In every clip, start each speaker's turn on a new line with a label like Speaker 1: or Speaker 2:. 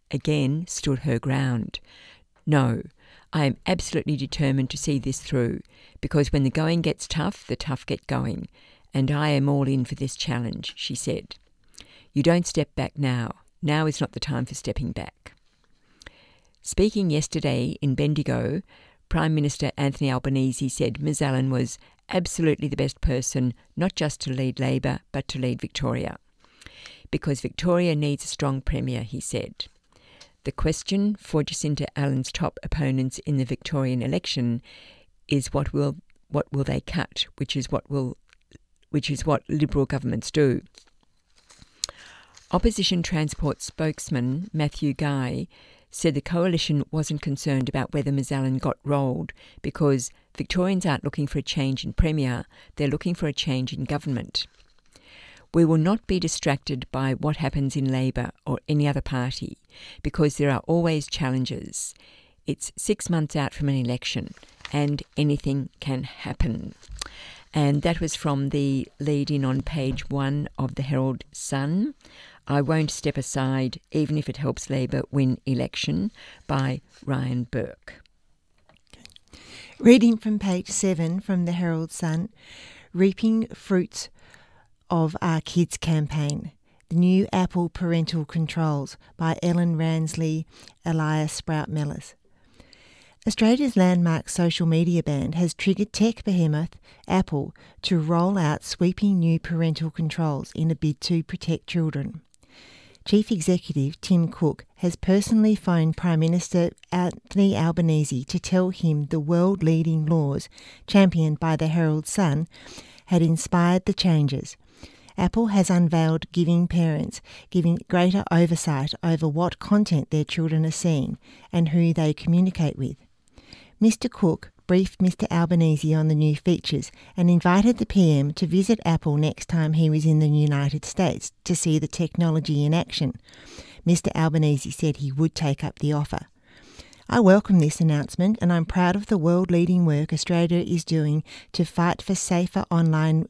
Speaker 1: again stood her ground. "No, I am absolutely determined to see this through, because when the going gets tough, the tough get going, and I am all in for this challenge," she said. "You don't step back now. Now is not the time for stepping back." Speaking yesterday in Bendigo, Prime Minister Anthony Albanese said Ms Allen was absolutely the best person not just to lead Labor but to lead Victoria. Because Victoria needs a strong Premier, he said. The question for Jacinta Allen's top opponents in the Victorian election is what will they cut, which is what Liberal governments do. Opposition Transport spokesman Matthew Guy said the coalition wasn't concerned about whether Ms Allen got rolled because Victorians aren't looking for a change in Premier, they're looking for a change in government. "We will not be distracted by what happens in Labor or any other party because there are always challenges. It's 6 months out from an election and anything can happen." And that was from the lead-in on page 1 of the Herald Sun. "I Won't Step Aside, Even If It Helps Labor Win Election," by Ryan Burke.
Speaker 2: Reading from page 7 from the Herald Sun, Reaping Fruits of Our Kids campaign, the new Apple parental controls by Ellen Ransley, Elias Sprout-Mellis. Australia's landmark social media ban has triggered tech behemoth Apple to roll out sweeping new parental controls in a bid to protect children. Chief Executive Tim Cook has personally phoned Prime Minister Anthony Albanese to tell him the world-leading laws championed by the Herald Sun had inspired the changes. Apple has unveiled giving parents greater oversight over what content their children are seeing and who they communicate with. Mr Cook briefed Mr Albanese on the new features and invited the PM to visit Apple next time he was in the United States to see the technology in action. Mr Albanese said he would take up the offer. "I welcome this announcement and I'm proud of the world-leading work Australia is doing to fight for a safer online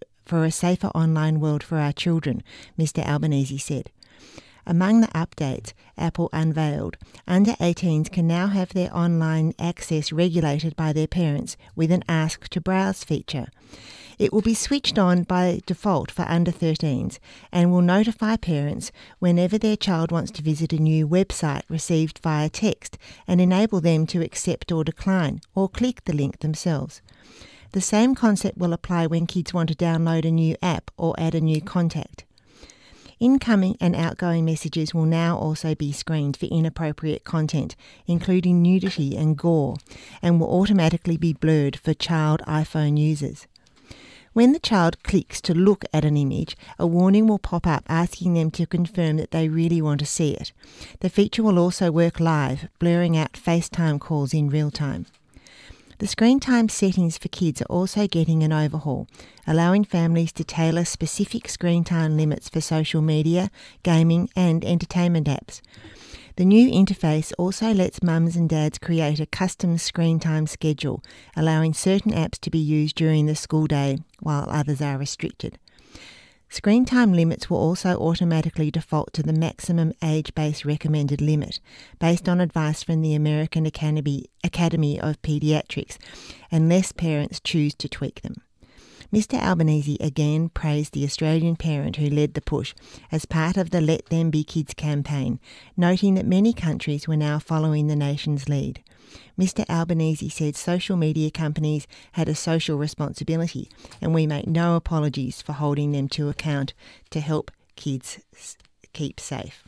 Speaker 2: world for our children," Mr Albanese said. Among the updates Apple unveiled, under 18s can now have their online access regulated by their parents with an Ask to Browse feature. It will be switched on by default for under 13s and will notify parents whenever their child wants to visit a new website received via text and enable them to accept or decline or click the link themselves. The same concept will apply when kids want to download a new app or add a new contact. Incoming and outgoing messages will now also be screened for inappropriate content, including nudity and gore, and will automatically be blurred for child iPhone users. When the child clicks to look at an image, a warning will pop up asking them to confirm that they really want to see it. The feature will also work live, blurring out FaceTime calls in real time. The screen time settings for kids are also getting an overhaul, allowing families to tailor specific screen time limits for social media, gaming and entertainment apps. The new interface also lets mums and dads create a custom screen time schedule, allowing certain apps to be used during the school day while others are restricted. Screen time limits will also automatically default to the maximum age-based recommended limit, based on advice from the American Academy of Pediatrics, unless parents choose to tweak them. Mr Albanese again praised the Australian parent who led the push as part of the Let Them Be Kids campaign, noting that many countries were now following the nation's lead. Mr Albanese said social media companies had a social responsibility and we make no apologies for holding them to account to help kids keep safe.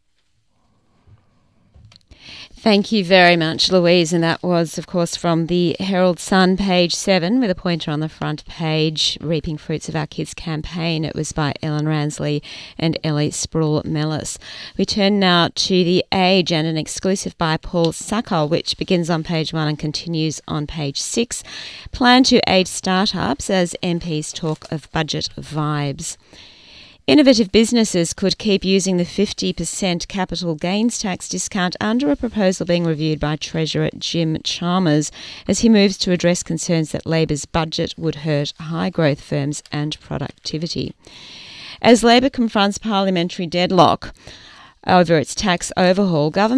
Speaker 3: Thank you very much, Louise. And that was, of course, from the Herald Sun, page 7, with a pointer on the front page, Reaping Fruits of Our Kids campaign. It was by Ellen Ransley and Ellie Sproul-Mellis. We turn now to The Age and an exclusive by Paul Sacco, which begins on page 1 and continues on page 6. Plan to aid startups as MPs talk of budget vibes. Innovative businesses could keep using the 50% capital gains tax discount under a proposal being reviewed by Treasurer Jim Chalmers as he moves to address concerns that Labor's budget would hurt high-growth firms and productivity. As Labor confronts parliamentary deadlock over its tax overhaul, government